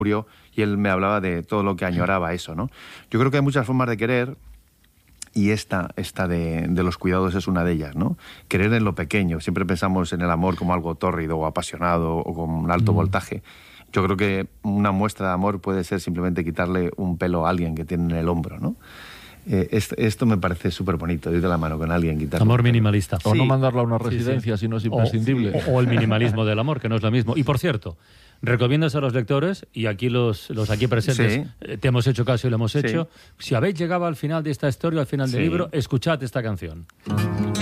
murió, y él me hablaba de todo lo que añoraba eso, ¿no? Yo creo que hay muchas formas de querer, y esta de los cuidados es una de ellas, ¿no? Querer en lo pequeño. Siempre pensamos en el amor como algo tórrido o apasionado o con un alto voltaje. Yo creo que una muestra de amor puede ser simplemente quitarle un pelo a alguien que tiene en el hombro, ¿no? Esto me parece súper bonito, ir de la mano con alguien, quitarle amor minimalista. O no mandarlo a una residencia si no es imprescindible. O el minimalismo del amor, que no es lo mismo. Y por cierto, recomiendas a los lectores, y aquí los aquí presentes te hemos hecho caso y lo hemos hecho, si habéis llegado al final de esta historia, al final del libro, escuchad esta canción.